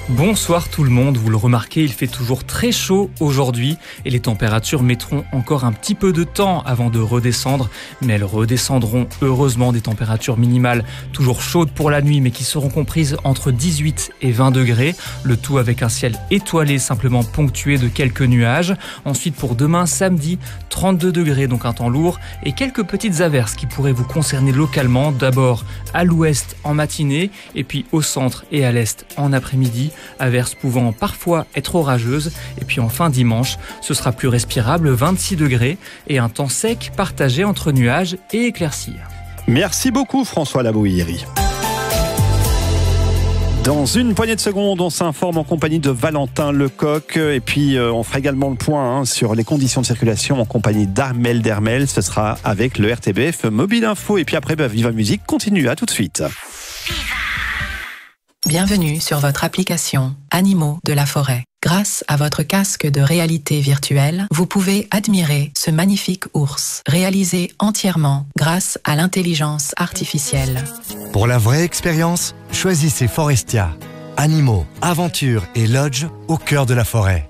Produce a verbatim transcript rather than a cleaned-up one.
Bonsoir tout le monde, vous le remarquez, il fait toujours très chaud aujourd'hui et les températures mettront encore un petit peu de temps avant de redescendre, mais elles redescendront heureusement, des températures minimales toujours chaudes pour la nuit mais qui seront comprises entre dix-huit et vingt degrés, le tout avec un ciel étoilé simplement ponctué de quelques nuages. Ensuite pour demain samedi, trente-deux degrés, donc un temps lourd et quelques petites averses qui pourraient vous concerner localement, d'abord à l'ouest en matinée et puis au centre et à l'est en après-midi. Averses pouvant parfois être orageuses. Et puis enfin dimanche, ce sera plus respirable, vingt-six degrés et un temps sec partagé entre nuages et éclaircies. Merci beaucoup François Labouhiri. Dans une poignée de secondes, on s'informe en compagnie de Valentin Lecoq et puis euh, on fera également le point hein, sur les conditions de circulation en compagnie d'Armel Dermel. Ce sera avec le R T B F Mobile Info et puis après bah, Viva Musique continue, à tout de suite. Bienvenue sur votre application Animaux de la forêt. Grâce à votre casque de réalité virtuelle, vous pouvez admirer ce magnifique ours, réalisé entièrement grâce à l'intelligence artificielle. Pour la vraie expérience, choisissez Forestia. Animaux, aventures et lodge au cœur de la forêt.